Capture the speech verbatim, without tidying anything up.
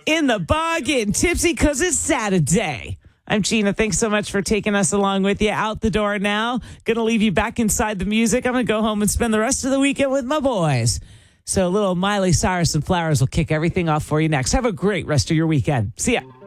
in the bar getting tipsy because it's Saturday. I'm Gina. Thanks so much for taking us along with you. Out the door now. Going to leave you back inside the music. I'm going to go home and spend the rest of the weekend with my boys. So a little Miley Cyrus and Flowers will kick everything off for you next. Have a great rest of your weekend. See ya.